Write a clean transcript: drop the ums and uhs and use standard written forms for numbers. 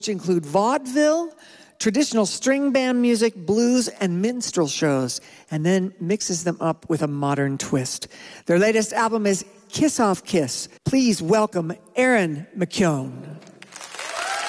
which include vaudeville, traditional string band music, blues, and minstrel shows, and then mixes them up with a modern twist. Their latest album is Kiss Off Kiss. Please welcome Aaron McKeown.